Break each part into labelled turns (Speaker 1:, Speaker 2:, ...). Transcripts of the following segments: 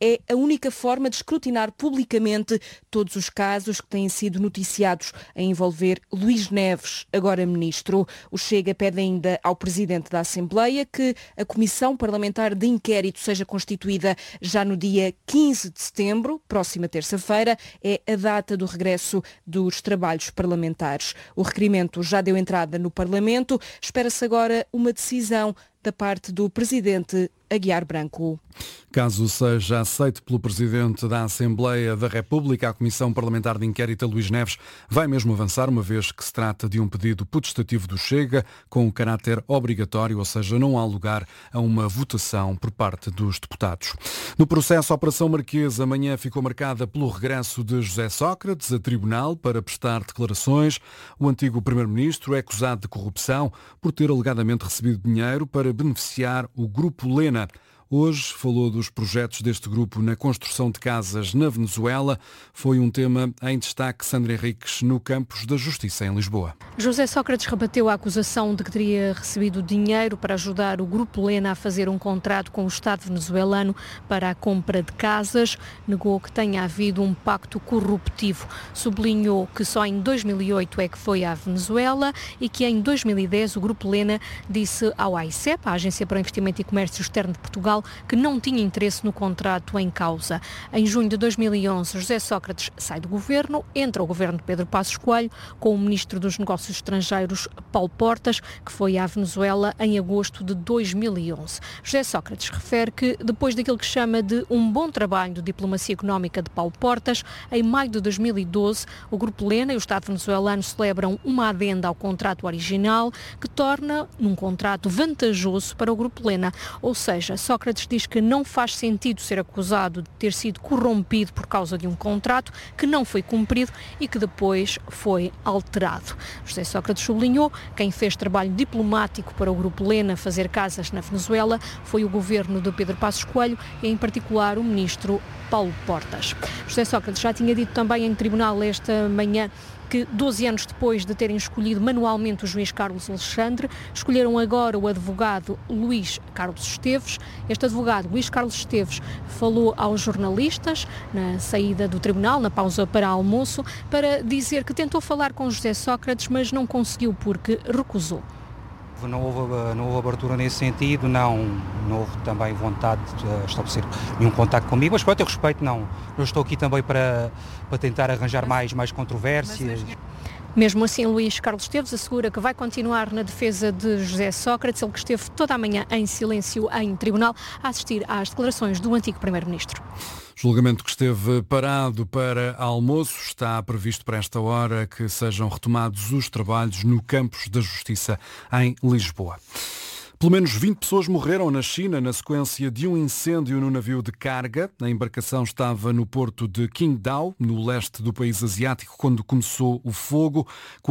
Speaker 1: é a única forma de escrutinar publicamente todos os casos que têm sido noticiados a envolver Luís Neves, agora ministro. O Chega pede ainda ao Presidente da Assembleia que a Comissão Parlamentar de Inquérito seja constituída já no dia 15 de setembro, próxima terça-feira, é a data do regresso dos trabalhos parlamentares. O requerimento já deu entrada no Parlamento, espera-se agora uma decisão da parte do Presidente Aguiar Branco.
Speaker 2: Caso seja aceito pelo Presidente da Assembleia da República, a Comissão Parlamentar de Inquérito a Luís Neves vai mesmo avançar, uma vez que se trata de um pedido potestativo do Chega, com caráter obrigatório, ou seja, não há lugar a uma votação por parte dos deputados. No processo Operação Marquesa, amanhã ficou marcada pelo regresso de José Sócrates a tribunal para prestar declarações. O antigo Primeiro-Ministro é acusado de corrupção por ter alegadamente recebido dinheiro para beneficiar o Grupo Lena. Hoje falou dos projetos deste grupo na construção de casas na Venezuela. Foi um tema em destaque, Sandra Henriques, no Campos da Justiça, em Lisboa.
Speaker 3: José Sócrates rebateu a acusação de que teria recebido dinheiro para ajudar o Grupo Lena a fazer um contrato com o Estado venezuelano para a compra de casas. Negou que tenha havido um pacto corruptivo. Sublinhou que só em 2008 é que foi à Venezuela e que em 2010 o Grupo Lena disse ao AICEP, a Agência para o Investimento e Comércio Externo de Portugal, que não tinha interesse no contrato em causa. Em junho de 2011, José Sócrates sai do governo, entra o governo de Pedro Passos Coelho, com o ministro dos Negócios Estrangeiros, Paulo Portas, que foi à Venezuela em agosto de 2011. José Sócrates refere que, depois daquilo que chama de um bom trabalho de diplomacia económica de Paulo Portas, em maio de 2012, o Grupo Lena e o Estado venezuelano celebram uma adenda ao contrato original que torna um contrato vantajoso para o Grupo Lena. Ou seja, Sócrates diz que não faz sentido ser acusado de ter sido corrompido por causa de um contrato que não foi cumprido e que depois foi alterado. José Sócrates sublinhou que quem fez trabalho diplomático para o Grupo Lena fazer casas na Venezuela foi o governo de Pedro Passos Coelho e, em particular, o ministro Paulo Portas. José Sócrates já tinha dito também em tribunal esta manhã que 12 anos depois de terem escolhido manualmente o juiz Carlos Alexandre, escolheram agora o advogado Luís Carlos Esteves. Este advogado, Luís Carlos Esteves, falou aos jornalistas na saída do tribunal, na pausa para almoço, para dizer que tentou falar com José Sócrates, mas não conseguiu porque recusou.
Speaker 4: Não houve abertura nesse sentido, não houve também vontade de estabelecer nenhum contacto comigo, mas pronto, eu respeito, não. Eu estou aqui também para tentar arranjar mais controvérsias.
Speaker 3: Mesmo assim, Luís Carlos Esteves assegura que vai continuar na defesa de José Sócrates, ele que esteve toda a manhã em silêncio em tribunal a assistir às declarações do antigo Primeiro-Ministro.
Speaker 2: Julgamento que esteve parado para almoço. Está previsto para esta hora que sejam retomados os trabalhos no Campos da Justiça, em Lisboa. Pelo menos 20 pessoas morreram na China na sequência de um incêndio no navio de carga. A embarcação estava no porto de Qingdao, no leste do país asiático, quando começou o fogo.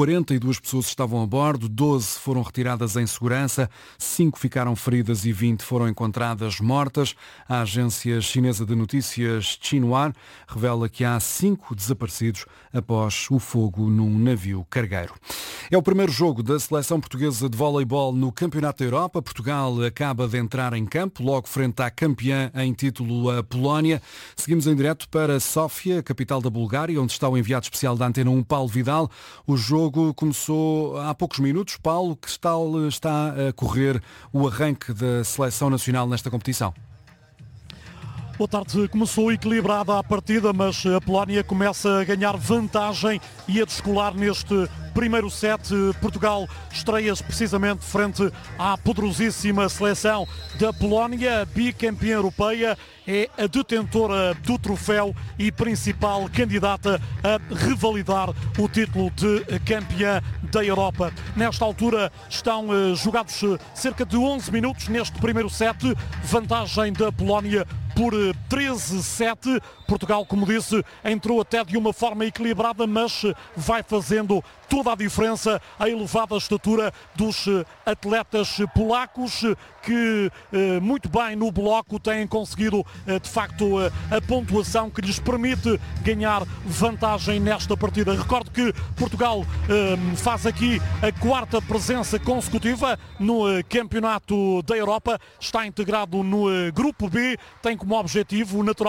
Speaker 2: 42 pessoas estavam a bordo, 12 foram retiradas em segurança, 5 ficaram feridas e 20 foram encontradas mortas. A agência chinesa de notícias Xinhua revela que há 5 desaparecidos após o fogo num navio cargueiro. É o primeiro jogo da seleção portuguesa de voleibol no Campeonato da Europa. Portugal acaba de entrar em campo, logo frente à campeã em título, a Polónia. Seguimos em direto para Sófia, capital da Bulgária, onde está o enviado especial da Antena 1, Paulo Vidal. O jogo começou há poucos minutos. Paulo, que tal está a correr o arranque da seleção nacional nesta competição?
Speaker 5: Boa tarde. Começou equilibrada a partida, mas a Polónia começa a ganhar vantagem e a descolar neste primeiro set. Portugal estreia-se precisamente frente à poderosíssima seleção da Polónia, bicampeã europeia, é a detentora do troféu e principal candidata a revalidar o título de campeã da Europa. Nesta altura estão jogados cerca de 11 minutos neste primeiro set, vantagem da Polónia por 13-7. Portugal, como disse, entrou até de uma forma equilibrada, mas vai fazendo toda a diferença a elevada estatura dos atletas polacos que muito bem no bloco têm conseguido de facto a pontuação que lhes permite ganhar vantagem nesta partida. Recordo que Portugal faz aqui a 4ª presença consecutiva no Campeonato da Europa, está integrado no Grupo B, tem como objetivo naturalmente